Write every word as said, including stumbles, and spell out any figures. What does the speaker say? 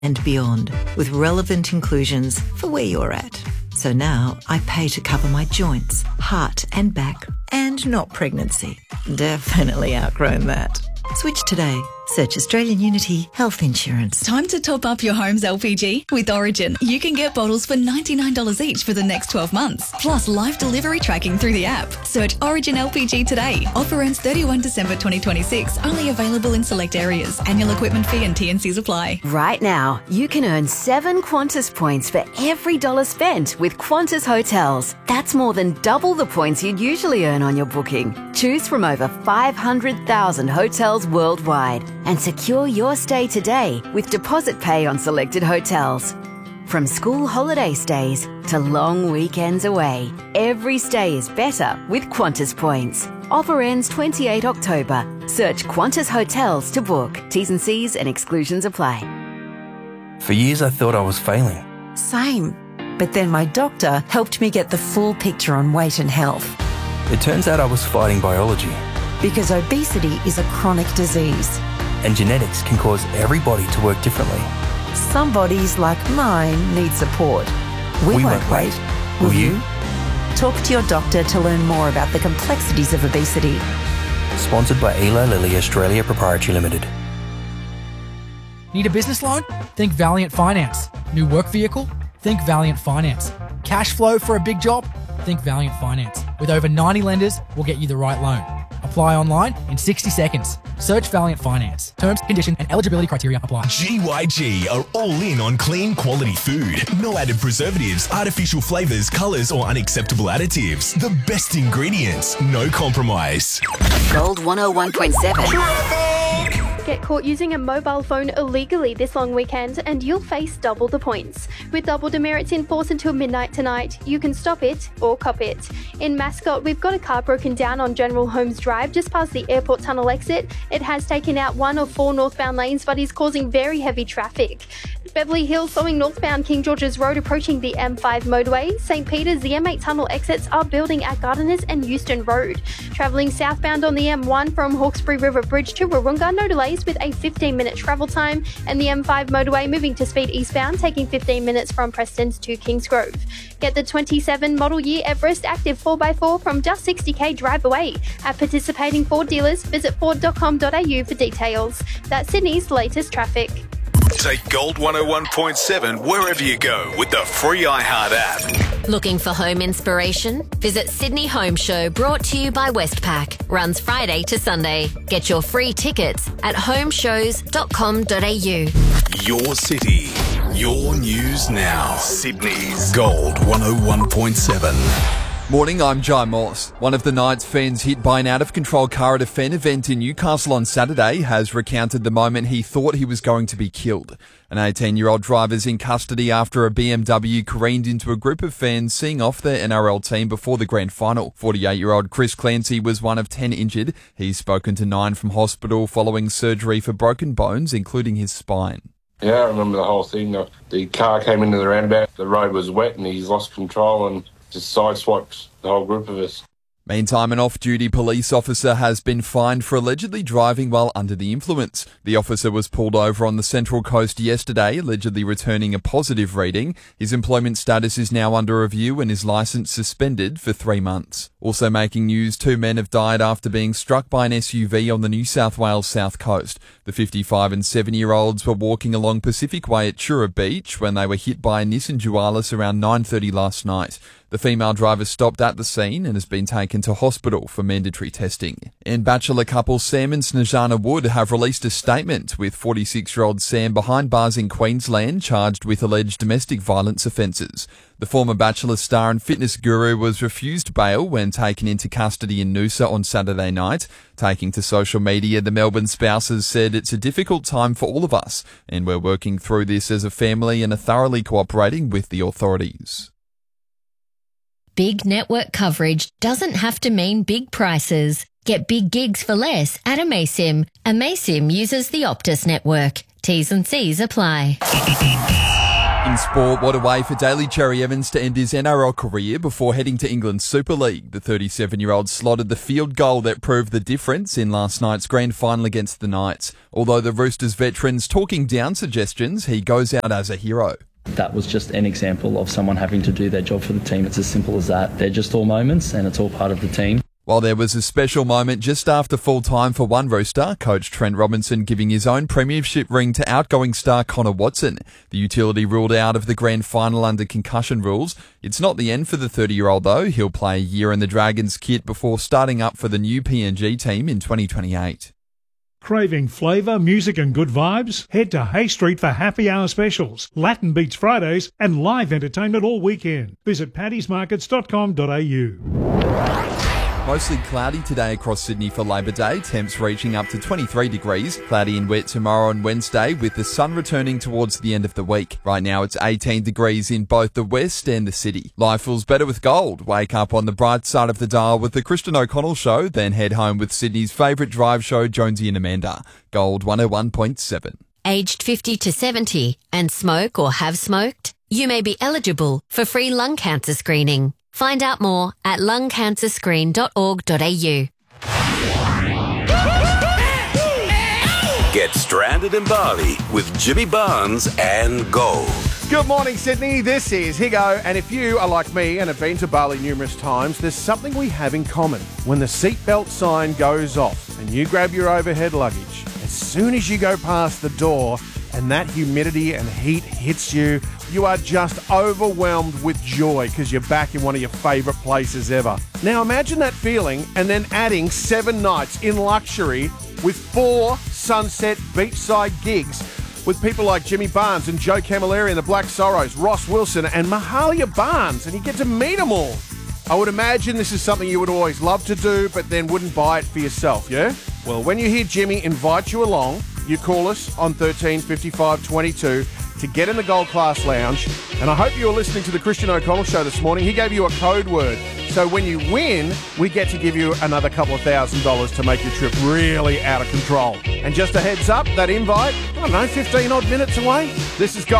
and beyond, with relevant inclusions for where you're at. So now I pay to cover my joints, heart and back, and not pregnancy. Definitely outgrown that. Switch today. Search Australian Unity Health Insurance. Time to top up your home's L P G? With Origin, you can get bottles for ninety-nine dollars each for the next twelve months, plus live delivery tracking through the app. Search Origin L P G today. Offer ends thirty-first December twenty twenty-six. Only available in select areas. Annual equipment fee and T and Cs apply. Right now, you can earn seven Qantas points for every dollar spent with Qantas Hotels. That's more than double the points you'd usually earn on your booking. Choose from over five hundred thousand hotels worldwide and secure your stay today with deposit pay on selected hotels. From school holiday stays to long weekends away, every stay is better with Qantas points. Offer ends the twenty-eighth of October. Search Qantas Hotels to book. T's and C's and exclusions apply. For years I thought I was failing. Same. But then my doctor helped me get the full picture on weight and health. It turns out I was fighting biology. Because obesity is a chronic disease. And genetics can cause everybody to work differently. Some bodies, like mine, need support. We, we won't wait. Will, Will you? you? Talk to your doctor to learn more about the complexities of obesity. Sponsored by Eli Lilly Australia Proprietary Limited. Need a business loan? Think Valiant Finance. New work vehicle? Think Valiant Finance. Cash flow for a big job? Think Valiant Finance. With over ninety lenders, we'll get you the right loan. Apply online in sixty seconds. Search Valiant Finance. Terms, conditions, and eligibility criteria apply. G Y G are all in on clean quality food. No added preservatives, artificial flavours, colours, or unacceptable additives. The best ingredients, no compromise. Gold one oh one point seven. Get caught using a mobile phone illegally this long weekend and you'll face double the points. With double demerits in force until midnight tonight, you can stop it or cop it. In Mascot, we've got a car broken down on General Holmes Drive just past the airport tunnel exit. It has taken out one of four northbound lanes but is causing very heavy traffic. Beverly Hills slowing northbound King George's Road approaching the M five motorway. Saint Peter's, the M eight tunnel exits are building at Gardeners and Euston Road. Travelling southbound on the M one from Hawkesbury River Bridge to Wahroonga, no delays with a fifteen minute travel time, and the M five motorway moving to speed eastbound, taking fifteen minutes from Prestons to Kingsgrove. Get the twenty-seven model year Everest Active four by four from just sixty k drive away. At participating Ford dealers, visit ford dot com dot a u for details. That's Sydney's latest traffic. Take Gold one oh one point seven wherever you go with the free iHeart app. Looking for home inspiration? Visit Sydney Home Show, brought to you by Westpac. Runs Friday to Sunday. Get your free tickets at home shows dot com dot a u. Your city, your news now. Sydney's Gold one oh one point seven. Morning, I'm Jai Moss. One of the Knights fans hit by an out-of-control car at a fan event in Newcastle on Saturday has recounted the moment he thought he was going to be killed. An eighteen-year-old driver's in custody after a B M W careened into a group of fans seeing off their N R L team before the grand final. forty-eight-year-old Chris Clancy was one of ten injured. He's spoken to Nine from hospital following surgery for broken bones, including his spine. Yeah, I remember the whole thing. The, the car came into the roundabout, the road was wet and he's lost control and just sideswiped the whole group of us. Meantime, an off-duty police officer has been fined for allegedly driving while under the influence. The officer was pulled over on the Central Coast yesterday, allegedly returning a positive reading. His employment status is now under review and his licence suspended for three months. Also making news, two men have died after being struck by an S U V on the New South Wales south coast. The fifty-five and seventy-year-olds were walking along Pacific Way at Chura Beach when they were hit by a Nissan Dualis around nine thirty last night. The female driver stopped at the scene and has been taken to hospital for mandatory testing. And Bachelor couple Sam and Snejana Wood have released a statement, with forty-six-year-old Sam behind bars in Queensland charged with alleged domestic violence offences. The former Bachelor star and fitness guru was refused bail when taken into custody in Noosa on Saturday night. Taking to social media, the Melbourne spouses said it's a difficult time for all of us, and we're working through this as a family and are thoroughly cooperating with the authorities. Big network coverage doesn't have to mean big prices. Get big gigs for less at Amaysim. Amaysim uses the Optus network. T's and C's apply. In sport, what a way for Daly Cherry Evans to end his N R L career before heading to England's Super League. The thirty-seven-year-old slotted the field goal that proved the difference in last night's grand final against the Knights. Although the Roosters veteran's talking down suggestions, he goes out as a hero. That was just an example of someone having to do their job for the team. It's as simple as that. They're just all moments and it's all part of the team. While there was a special moment just after full time for one Rooster, coach Trent Robinson giving his own premiership ring to outgoing star Connor Watson. The utility ruled out of the grand final under concussion rules. It's not the end for the thirty-year-old though. He'll play a year in the Dragons kit before starting up for the new P N G team in twenty twenty-eight. Craving flavour, music and good vibes? Head to Hay Street for happy hour specials, Latin Beats Fridays and live entertainment all weekend. Visit paddy's markets dot com dot a u. Mostly cloudy today across Sydney for Labor Day, temps reaching up to twenty-three degrees. Cloudy and wet tomorrow and Wednesday with the sun returning towards the end of the week. Right now it's eighteen degrees in both the west and the city. Life feels better with gold. Wake up on the bright side of the dial with the Christian O'Connell Show, then head home with Sydney's favourite drive show, Jonesy and Amanda. Gold one oh one point seven. Aged fifty to seventy and smoke or have smoked? You may be eligible for free lung cancer screening. Find out more at lung cancer screen dot org dot a u. Get stranded in Bali with Jimmy Barnes and Gold. Good morning, Sydney. This is Higo, and if you are like me and have been to Bali numerous times, there's something we have in common. When the seatbelt sign goes off and you grab your overhead luggage, as soon as you go past the door and that humidity and heat hits you, you are just overwhelmed with joy because you're back in one of your favourite places ever. Now imagine that feeling and then adding seven nights in luxury with four sunset beachside gigs with people like Jimmy Barnes and Joe Camilleri and the Black Sorrows, Ross Wilson and Mahalia Barnes, and you get to meet them all. I would imagine this is something you would always love to do but then wouldn't buy it for yourself, yeah? Well, when you hear Jimmy invite you along, you call us on thirteen fifty-five twenty-two to get in the Gold Class Lounge. And I hope you were listening to the Christian O'Connell Show this morning. He gave you a code word. So when you win, we get to give you another couple of thousand dollars to make your trip really out of control. And just a heads up, that invite, I don't know, fifteen odd minutes away. This is Gold.